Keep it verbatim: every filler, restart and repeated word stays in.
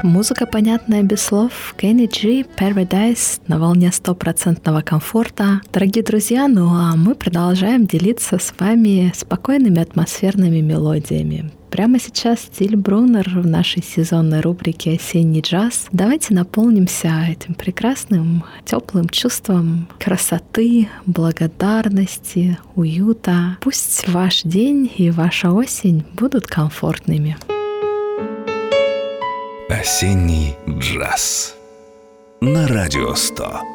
Музыка, понятная без слов. Кенни Джи, Paradise на волне стопроцентного комфорта. Дорогие друзья, ну а мы продолжаем делиться с вами спокойными атмосферными мелодиями. Прямо сейчас Тиль Брунер в нашей сезонной рубрике «Осенний джаз». Давайте наполнимся этим прекрасным, теплым чувством красоты, благодарности, уюта. Пусть ваш день и ваша осень будут комфортными. Осенний джаз на Радио сто.